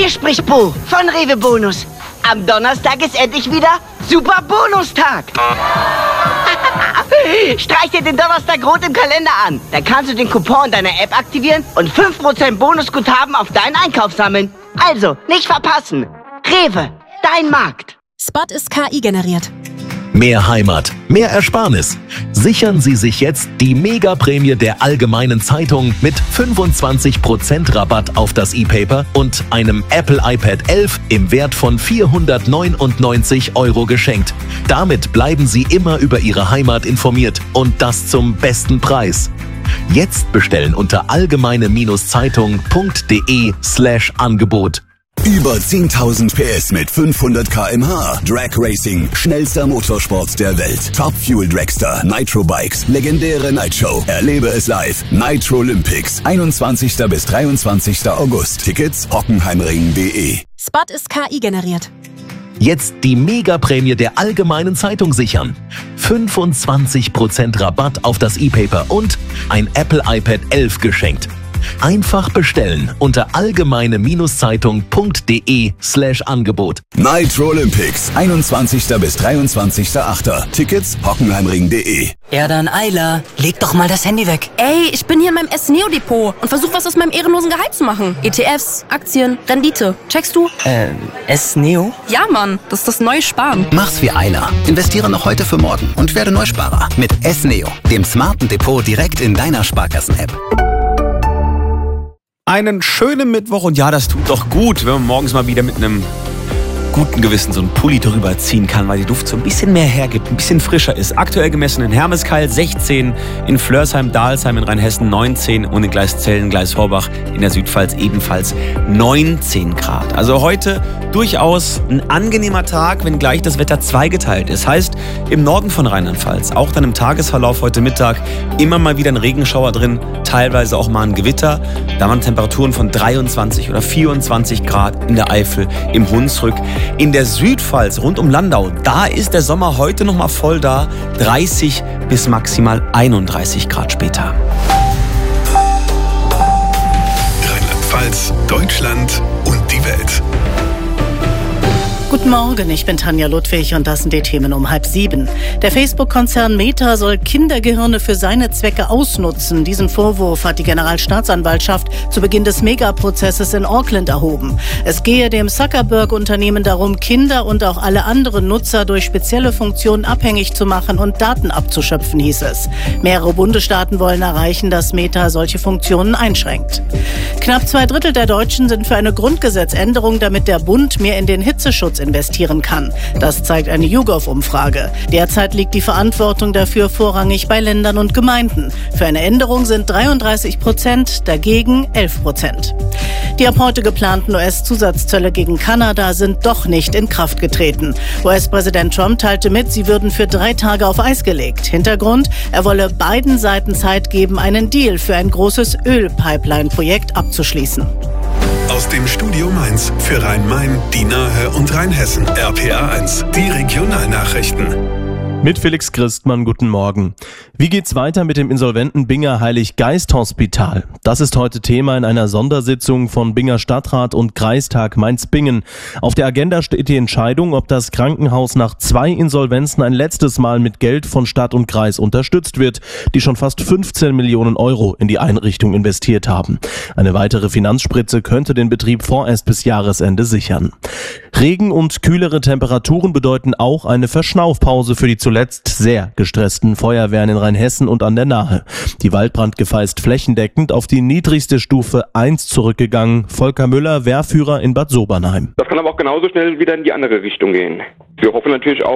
Hier spricht Bo von Rewe Bonus. Am Donnerstag ist endlich wieder Super Bonustag. Streich dir den Donnerstag rot im Kalender an. Da kannst du den Coupon deiner App aktivieren und 5% Bonusguthaben auf deinen Einkauf sammeln. Also, nicht verpassen. Rewe, dein Markt. Spot ist KI generiert. Mehr Heimat, mehr Ersparnis. Sichern Sie sich jetzt die Mega-Prämie der Allgemeinen Zeitung mit 25% Rabatt auf das E-Paper und einem Apple iPad 11 im Wert von 499 € geschenkt. Damit bleiben Sie immer über Ihre Heimat informiert und das zum besten Preis. Jetzt bestellen unter allgemeine-zeitung.de/Angebot. Über 10.000 PS mit 500 km/h. Drag Racing, schnellster Motorsport der Welt. Top Fuel Dragster, Nitro Bikes, legendäre Nightshow. Erlebe es live. Nitro Olympics, 21. bis 23. August. Tickets hockenheimring.de. Spot ist KI generiert. Jetzt die Mega-Prämie der Allgemeinen Zeitung sichern. 25% Rabatt auf das E-Paper und ein Apple iPad 11 geschenkt. Einfach bestellen unter allgemeine-zeitung.de/Angebot. Nitro Olympics, 21. bis 23.8. Tickets hockenheimring.de. Ja dann, Ayla, leg doch mal das Handy weg. Ey, ich bin hier in meinem S-Neo-Depot und versuche was aus meinem ehrenlosen Gehalt zu machen. ETFs, Aktien, Rendite. Checkst du? S-Neo? Ja, Mann, das ist das neue Sparen. Mach's wie Ayla. Investiere noch heute für morgen und werde Neusparer mit S-Neo, dem smarten Depot direkt in deiner Sparkassen-App. Einen schönen Mittwoch und ja, das tut doch gut, wenn man morgens mal wieder mit einem guten Gewissen so einen Pulli drüber ziehen kann, weil die Luft so ein bisschen mehr hergibt, ein bisschen frischer ist. Aktuell gemessen in Hermeskeil 16, in Flörsheim, Dalsheim in Rheinhessen 19 und in Gleiszellen, Gleishorbach in der Südpfalz ebenfalls 19 Grad. Also heute durchaus ein angenehmer Tag, wenngleich das Wetter zweigeteilt ist. Heißt, im Norden von Rheinland-Pfalz, auch dann im Tagesverlauf heute Mittag, immer mal wieder ein Regenschauer drin, teilweise auch mal ein Gewitter. Da waren Temperaturen von 23 oder 24 Grad in der Eifel, im Hunsrück. In der Südpfalz rund um Landau, da ist der Sommer heute noch mal voll da, 30 bis maximal 31 Grad später. Rheinland-Pfalz, Deutschland und die Welt. Guten Morgen, ich bin Tanja Ludwig und das sind die Themen um 6:30. Der Facebook-Konzern Meta soll Kindergehirne für seine Zwecke ausnutzen. Diesen Vorwurf hat die Generalstaatsanwaltschaft zu Beginn des Megaprozesses in Auckland erhoben. Es gehe dem Zuckerberg-Unternehmen darum, Kinder und auch alle anderen Nutzer durch spezielle Funktionen abhängig zu machen und Daten abzuschöpfen, hieß es. Mehrere Bundesstaaten wollen erreichen, dass Meta solche Funktionen einschränkt. Knapp 2/3 der Deutschen sind für eine Grundgesetzänderung, damit der Bund mehr in den Hitzeschutz investieren kann. Das zeigt eine YouGov-Umfrage. Derzeit liegt die Verantwortung dafür vorrangig bei Ländern und Gemeinden. Für eine Änderung sind 33%, dagegen 11%. Die ab heute geplanten US-Zusatzzölle gegen Kanada sind doch nicht in Kraft getreten. US-Präsident Trump teilte mit, sie würden für 3 Tage auf Eis gelegt. Hintergrund, er wolle beiden Seiten Zeit geben, einen Deal für ein großes Ölpipeline-Projekt abzuschließen. Aus dem Studio Mainz für Rhein-Main, die Nahe und Rheinhessen. RPA1, die Regionalnachrichten. Mit Felix Christmann, guten Morgen. Wie geht's weiter mit dem insolventen Binger Heilig-Geist-Hospital? Das ist heute Thema in einer Sondersitzung von Binger Stadtrat und Kreistag Mainz-Bingen. Auf der Agenda steht die Entscheidung, ob das Krankenhaus nach 2 Insolvenzen ein letztes Mal mit Geld von Stadt und Kreis unterstützt wird, die schon fast 15 Millionen € in die Einrichtung investiert haben. Eine weitere Finanzspritze könnte den Betrieb vorerst bis Jahresende sichern. Regen und kühlere Temperaturen bedeuten auch eine Verschnaufpause für die zuletzt sehr gestressten Feuerwehren in Rheinhessen und an der Nahe. Die Waldbrandgefahr ist flächendeckend auf die niedrigste Stufe 1 zurückgegangen. Volker Müller, Wehrführer in Bad Sobernheim. Das kann aber auch genauso schnell wieder in die andere Richtung gehen. Wir hoffen natürlich auch,